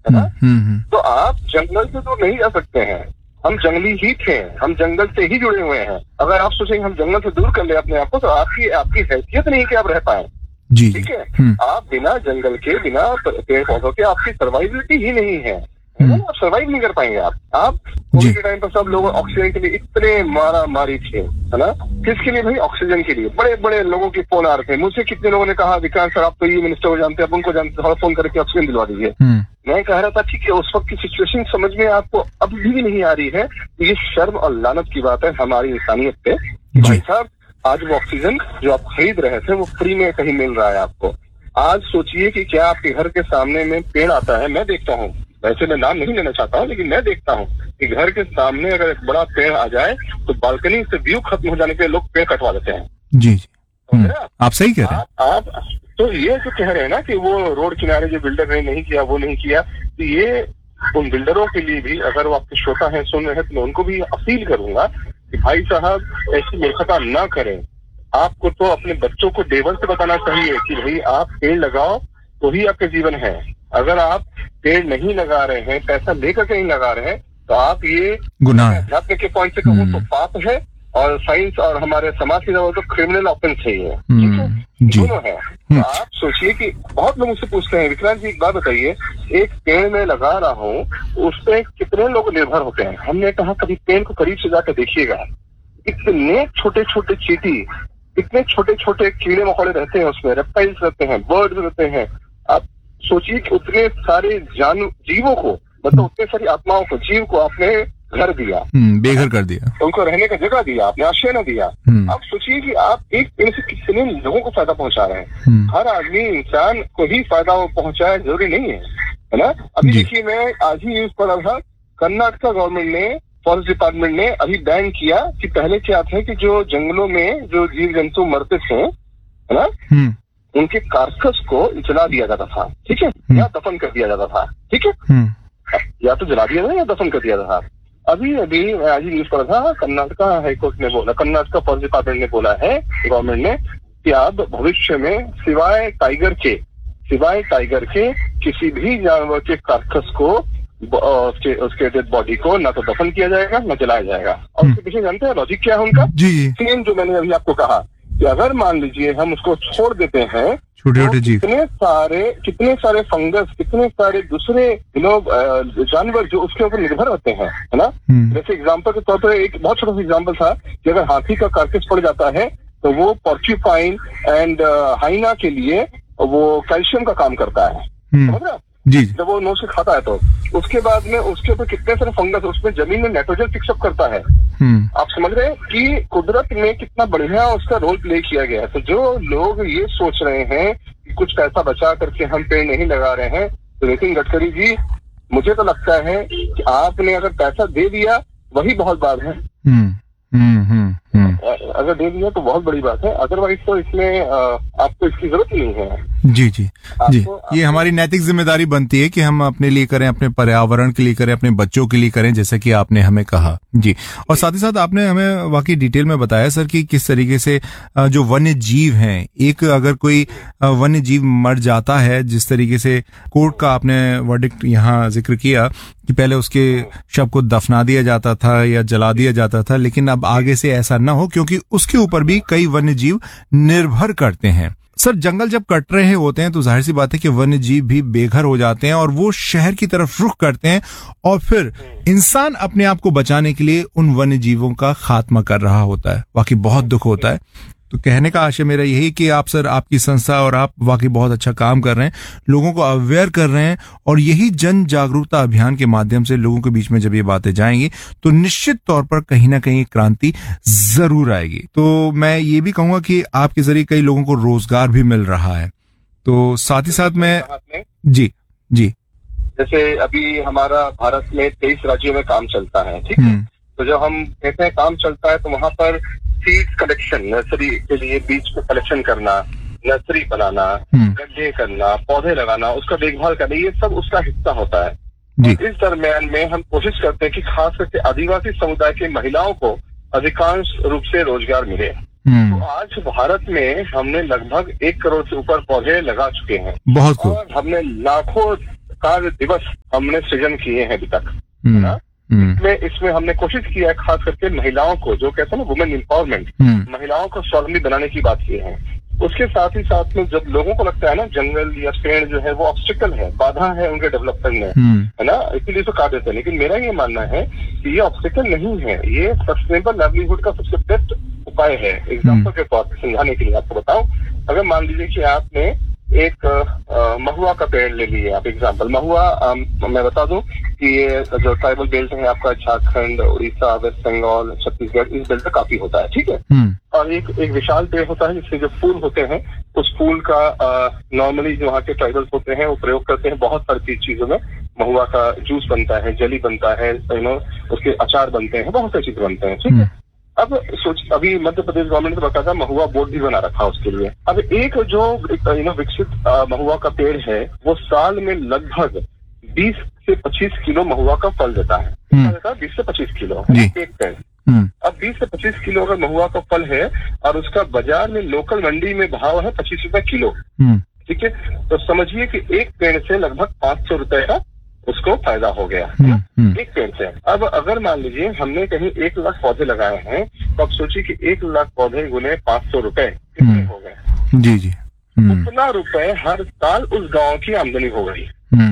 है ना। तो आप जंगल से तो नहीं जा सकते हैं, हम जंगली ही थे, हम जंगल से ही जुड़े हुए हैं। अगर आप सोचेंगे हम जंगल से दूर कर ले अपने आप को, तो आपकी हैसियत नहीं कि आप रह पाए। ठीक है, आप बिना जंगल के, बिना पेड़ पौधों के आपकी सर्वाइवलिटी ही नहीं है, आप सर्वाइव नहीं कर पाएंगे। आप कोविड के टाइम पर सब लोग ऑक्सीजन के लिए इतने मारा मारी थे, है ना। किसके लिए भाई? ऑक्सीजन के लिए। बड़े बड़े लोगों के फोन आ रहे थे मुझसे, कितने लोगों ने कहा विकास सर आप तो ये मिनिस्टर को जानते हैं, आप उनको जानते हैं, थोड़ा फोन करके ऑक्सीजन दिलवा दीजिए। मैं कह रहा था ठीक है, उस वक्त की सिचुएशन समझ में आपको अभी भी नहीं आ रही है। ये शर्म और लानत की बात है हमारी इंसानियत पे। भाई साहब, आज वो ऑक्सीजन जो आप खरीद रहे थे वो फ्री में कहीं मिल रहा है आपको। आज सोचिए कि क्या आपके घर के सामने में पेड़ आता है, मैं देखता हूँ, वैसे मैं नाम नहीं लेना चाहता हूँ, लेकिन मैं देखता हूँ कि घर के सामने अगर एक बड़ा पेड़ आ जाए तो बालकनी से व्यू खत्म हो जाने के लोग पेड़ कटवा देते हैं। जी आप सही कह रहे हैं। आप तो ये जो कह रहे हैं ना कि वो रोड किनारे जो बिल्डर ने नहीं किया, वो नहीं किया, तो ये उन बिल्डरों के लिए भी, अगर वो आपके श्रोता हैं, सुन रहे हैं, तो मैं उनको भी अपील करूंगा कि भाई साहब ऐसी मूर्खता न करें। आपको तो अपने बच्चों को डे वन से बताना चाहिए कि भाई आप पेड़ लगाओ तो ही आपका जीवन है। अगर आप पेड़ नहीं लगा रहे हैं, पैसा लेकर कहीं लगा रहे हैं, तो आप ये गुनाह है। अध्यात्म के पॉइंट से कहूँ तो पाप है, और साइंस और हमारे समाज की तो क्रिमिनल ऑफेंस है ये। ठीक है, दोनों है। तो आप सोचिए कि बहुत लोग मुझसे पूछते हैं विक्रांत जी एक बात बताइए, एक पेड़ में लगा रहा हूँ, उस पर कितने लोग निर्भर होते हैं। हमने कहा कभी पेड़ को करीब से जाकर देखिएगा, इतने छोटे छोटे चींटी, इतने छोटे छोटे कीड़े मकोड़े रहते हैं उसमें, रेप्टाइल्स रहते हैं, बर्ड्स रहते हैं। आप सोचिए कि उतने सारे जीवों को, मतलब उतने सारी आत्माओं को, जीव को आपने घर दिया, बेघर कर दिया, उनको रहने का जगह दिया, आपने आश्रय न दिया। आप सोचिए कि आप एक पेड़ से कितने लोगों को फायदा पहुंचा रहे हैं। हर आदमी इंसान को ही फायदा पहुंचाए जरूरी नहीं है ना। अभी देखिए, मैं आज ही न्यूज पढ़ा था, कर्नाटका गवर्नमेंट ने, फॉरेस्ट डिपार्टमेंट ने अभी बैन किया कि पहले क्या था कि जो जंगलों में जो जीव जंतु मरते थे, है ना, उनके कार्कस को जला दिया जाता था। ठीक है, या दफन कर दिया जाता था। ठीक है, या तो जला दिया जाता या दफन कर दिया जाता था। अभी मैं आज ही न्यूज पढ़ा था, कर्नाटका हाईकोर्ट ने बोला, कर्नाटका फॉरेस्ट डिपार्टमेंट ने बोला है गवर्नमेंट ने कि आप भविष्य में सिवाय टाइगर के किसी भी जानवर के कार्कस को, उसके डेड बॉडी को ना तो दफन किया जाएगा ना जलाया जाएगा। और उसके पीछे जानते हैं लॉजिक क्या है उनका? सेम जो मैंने अभी आपको कहा कि अगर मान लीजिए हम उसको छोड़ देते हैं, छोटे जीव, कितने सारे फंगस, कितने सारे दूसरे जानवर जो उसके ऊपर निर्भर होते हैं, है ना। जैसे एग्जांपल के तौर पर एक बहुत छोटा सा एग्जांपल था कि अगर हाथी का कार्कस पड़ जाता है तो वो पोर्क्यूपाइन एंड हाइना के लिए वो कैल्शियम का काम करता है, समझ रहे? जी, जब वो नोच से खाता है तो उसके बाद में उसके ऊपर कितने सारे फंगस, उसमें जमीन में नाइट्रोजन फिक्सअप करता है। आप समझ रहे हैं कि कुदरत में कितना बढ़िया उसका रोल प्ले किया गया है। तो जो लोग ये सोच रहे हैं कि कुछ पैसा बचा करके हम पेड़ नहीं लगा रहे हैं, तो नितिन गडकरी जी, मुझे तो लगता है कि आपने अगर पैसा दे दिया वही बहुत बात है। अगर दे दिया तो बहुत बड़ी बात है, अदरवाइज तो इसमें आपको इसकी जरूरत ही नहीं है। जी, ये हमारी नैतिक जिम्मेदारी बनती है कि हम अपने लिए करें, अपने पर्यावरण के लिए करें, अपने बच्चों के लिए करें, जैसे कि आपने हमें कहा। जी, और साथ ही साथ आपने हमें वाकई डिटेल में बताया सर कि किस तरीके से जो वन्य जीव हैं, एक अगर कोई वन्य जीव मर जाता है, जिस तरीके से कोर्ट का आपने वर्डिक्ट यहाँ जिक्र किया कि पहले उसके शव को दफना दिया जाता था या जला दिया जाता था, लेकिन अब आगे से ऐसा न हो, क्योंकि उसके ऊपर भी कई वन्य जीव निर्भर करते हैं। सर, जंगल जब कट रहे होते हैं तो जाहिर सी बात है कि वन्य जीव भी बेघर हो जाते हैं और वो शहर की तरफ रुख करते हैं, और फिर इंसान अपने आप को बचाने के लिए उन वन्य जीवों का खात्मा कर रहा होता है। वाकई बहुत दुख होता है। तो कहने का आशय मेरा यही कि आप सर, आपकी संस्था और आप वाकई बहुत अच्छा काम कर रहे हैं, लोगों को अवेयर कर रहे हैं, और यही जन जागरूकता अभियान के माध्यम से लोगों के बीच में जब ये बातें जाएंगी तो निश्चित तौर पर कहीं ना कहीं क्रांति जरूर आएगी। तो मैं ये भी कहूंगा कि आपके जरिए कई लोगों को रोजगार भी मिल रहा है। तो साथ ही साथ मैं जी, जैसे अभी हमारा भारत में 23 राज्यों में काम चलता है, ठीक है। तो जब हम कहते हैं काम चलता है तो वहाँ पर सीड कलेक्शन, नर्सरी के लिए बीज को कलेक्शन करना, नर्सरी बनाना, गड्ढे करना, पौधे लगाना, उसका देखभाल करना, ये सब उसका हिस्सा होता है। इस दरम्यान में हम कोशिश करते हैं कि खास करके आदिवासी समुदाय के महिलाओं को अधिकांश रूप से रोजगार मिले। तो आज भारत में हमने लगभग 1 करोड़ से ऊपर पौधे लगा चुके हैं, बहुत और हमने लाखों कार्य दिवस हमने सृजन किए हैं अभी तक, है ना। इसमें हमने कोशिश किया है खास करके महिलाओं को, जो कहते हैं ना वुमेन एम्पावरमेंट, महिलाओं को स्वावलंबी बनाने की बात की है। उसके साथ ही साथ में जब लोगों को लगता है ना जंगल या पेड़ जो है वो ऑब्स्टिकल है, बाधा है उनके डेवलपमेंट में, है ना, इसीलिए तो काट देते हैं। लेकिन मेरा ये मानना है कि ये ऑब्स्टिकल नहीं है, ये सस्टेनेबल लाइवलीहुड का सबसे बेस्ट उपाय है। एग्जाम्पल के तौर पर समझाने के लिए आपको बताऊं, अगर मान लीजिए कि आपने एक महुआ का पेड़ ले लिए आप, एग्जाम्पल महुआ, मैं बता दूं कि ये जो ट्राइबल बेल्ट है आपका झारखंड, उड़ीसा, वेस्ट बंगाल, छत्तीसगढ़, इस बेल्ट में काफी होता है, ठीक है। और एक विशाल पेड़ होता है जिससे जो फूल होते हैं, उस फूल का नॉर्मली जो वहाँ के ट्राइबल्स होते हैं वो प्रयोग करते हैं बहुत सारी चीजों में। महुआ का जूस बनता है, जली बनता है, उसके अचार बनते हैं, बहुत सारी चीजें बनते हैं, ठीक है। अब अभी मध्य प्रदेश गवर्नमेंट ने बताया महुआ बोर्ड भी बना रखा उसके लिए। अब एक जो विकसित महुआ का पेड़ है वो साल में लगभग 20 से 25 किलो महुआ का फल देता है। 20 से 25 किलो एक पेड़। अब 20 से 25 किलो अगर महुआ का फल है और उसका बाजार में लोकल मंडी में भाव है 25 रुपए किलो, ठीक है, तो समझिए कि एक पेड़ से लगभग 500 रुपए का उसको फायदा हो गया एक पेड़ से। अब अगर मान लीजिए हमने कहीं 1 लाख पौधे लगाए हैं, तो अब सोचिए कि 1 लाख पौधे गुने 500 रुपए कितने हो गए? जी जी, उतना रुपए हर साल उस गांव की आमदनी हो गई।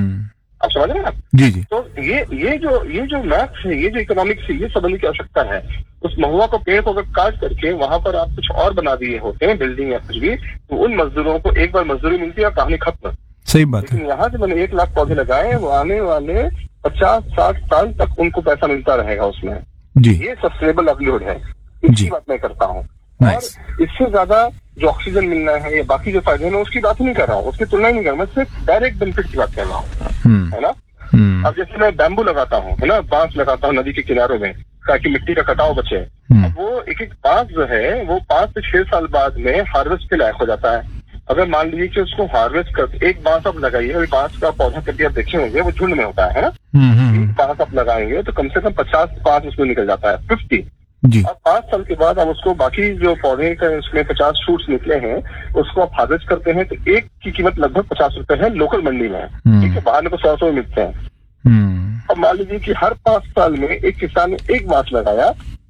आप समझ रहे हैं आप? जी जी। तो ये जो मैथ्स है, ये जो इकोनॉमिक्स है, ये समझने की आवश्यकता है। उस महुआ को पेड़ को अगर काट करके वहां पर आप कुछ और बना दिए होते हैं, बिल्डिंग या कुछ भी, तो उन मजदूरों को एक बार मजदूरी मिलती है, कहानी खत्म। सही बात है। लेकिन यहाँ से मैंने 1 लाख पौधे लगाए, वो आने वाले 50-60 साल तक उनको पैसा मिलता रहेगा उसमें। जी, ये सस्टेनेबल लाइवलीहुड है, इसकी बात मैं करता हूँ। और इससे ज्यादा जो ऑक्सीजन मिलना है या बाकी जो फायदे हैं, उसकी बात नहीं कर रहा हूँ, उसकी तुलना नहीं कर रहा हूँ, मैं सिर्फ डायरेक्ट बेनिफिट की बात कर रहा हूँ, है ना। अब जैसे मैं बैम्बू लगाता हूँ, है ना, बांस लगाता हूँ नदी के किनारों में, ताकि मिट्टी का कटाव बचे। अब वो एक बांस जो है वो 5 से 6 साल बाद में हार्वेस्ट के लायक हो जाता है। अगर मान लीजिए कि उसको हार्वेस्ट कर, एक बांस आप लगाइए, और बांस का पौधा कभी आप देखे होंगे वो झुंड में होता है ना। एक बांस आप लगाएंगे तो कम से कम 50 बांस उसमें निकल जाता है, 50। अब 5 साल के बाद आप उसको बाकी जो पौधे का उसमें 50 शूट्स निकले हैं उसको आप हार्वेस्ट करते हैं, तो एक की कीमत लगभग 50 रुपए है लोकल मंडी में, ठीक है, बाहर में तो 100 में मिलते हैं। अब मान लीजिए कि हर 5 साल में एक किसान ने एक बांस लगाया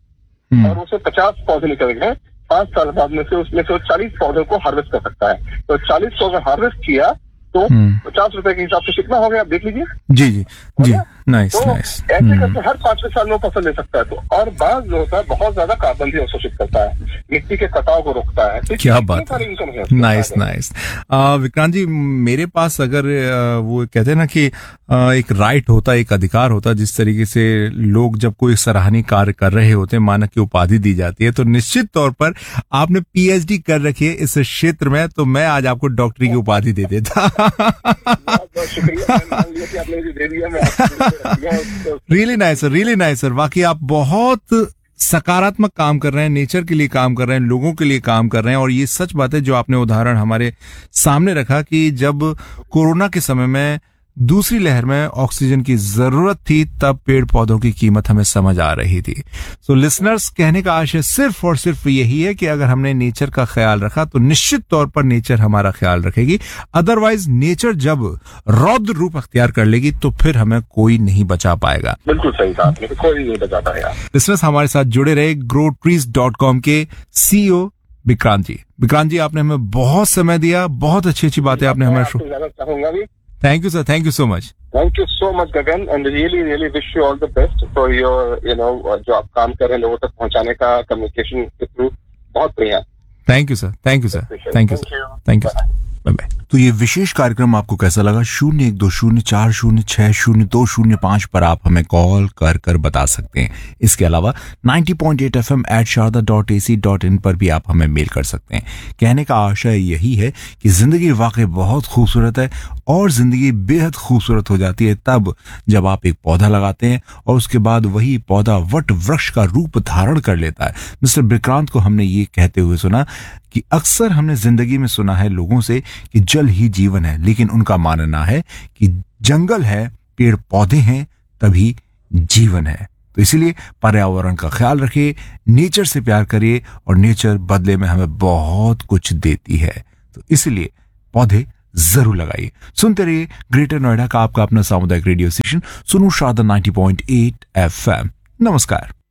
और उससे 50 पौधे निकल गए, 5 साल बाद में से उसमें से 40 पौधों को हार्वेस्ट कर सकता है। तो 40 को अगर हार्वेस्ट किया तो 50 रुपए के हिसाब से कितना हो गया आप देख लीजिए। जी जी जी, नाइस तो नाइस। ऐसे करके हर 5 साल में फसल ले सकता है। तो और बांस जो होता है बहुत ज्यादा कार्बन भी अवशोषित करता है, मिट्टी के कटाव को रोकता है। तो क्या बात है, नाइस नाइस। विक्रांत जी, मेरे पास अगर वो कहते हैं ना कि एक राइट होता है, एक अधिकार होता है, जिस तरीके से लोग जब कोई सराहनीय कार्य कर रहे होते हैं, मानक की उपाधि दी जाती है, तो निश्चित तौर पर आपने पीएचडी कर रखी है इस क्षेत्र में, तो मैं आज आपको डॉक्टरी की उपाधि दे देता। बहुत शुक्रिया, आपने दे दिया। Really nice sir, really nice sir. वाकई आप बहुत सकारात्मक काम कर रहे हैं, नेचर के लिए काम कर रहे हैं, लोगों के लिए काम कर रहे हैं। और ये सच बात है जो आपने उदाहरण हमारे सामने रखा कि जब कोरोना के समय में दूसरी लहर में ऑक्सीजन की जरूरत थी, तब पेड़ पौधों की कीमत हमें समझ आ रही थी। सो लिसनर्स, कहने का आशय सिर्फ और सिर्फ यही है कि अगर हमने नेचर का ख्याल रखा तो निश्चित तौर पर नेचर हमारा ख्याल रखेगी। अदरवाइज नेचर जब रौद्र रूप अख्तियार कर लेगी तो फिर हमें कोई नहीं बचा पाएगा। बिल्कुल सही कहा आपने, कोई नहीं बचा पाएगा। लिसनर्स, हमारे साथ जुड़े रहे growtrees.com के CEO विक्रांत जी। विक्रांत जी, आपने हमें बहुत समय दिया, बहुत अच्छी अच्छी बातें आपने हमें चाहूंगा भी। Thank you, sir. Thank you so much. Thank you so much, Gagan, and really wish you all the best for your, जो आप काम कर रहे हैं लोगों तक पहुंचाने का कम्युनिकेशन के थ्रू। बहुत बढ़िया। Thank you, sir. Thank you, sir. Thank you, sir. Thank you, sir. Bye bye. तो ये विशेष कार्यक्रम आपको कैसा लगा? 012040402005 पर आप हमें कॉल कर बता सकते हैं। इसके अलावा 90.8 FM @sharda.ac.in पर भी आप हमें मेल कर सकते हैं। कहने का आशय यही है कि जिंदगी वाकई बहुत खूबसूरत है, और जिंदगी बेहद खूबसूरत हो जाती है तब जब आप एक पौधा लगाते हैं और उसके बाद वही पौधा वट वृक्ष का रूप धारण कर लेता है। मिस्टर विक्रांत को हमने ये कहते हुए सुना कि अक्सर हमने जिंदगी में सुना है लोगों से कि जल ही जीवन है, लेकिन उनका मानना है कि जंगल है, पेड़ पौधे हैं, तभी जीवन है। तो इसलिए पर्यावरण का ख्याल रखिए, नेचर से प्यार करिए, और नेचर बदले में हमें बहुत कुछ देती है। तो इसलिए पौधे जरूर लगाइए। सुनते रहिए ग्रेटर नोएडा का आपका अपना सामुदायिक रेडियो स्टेशन सुनो शारदा 90.8 FM। नमस्कार।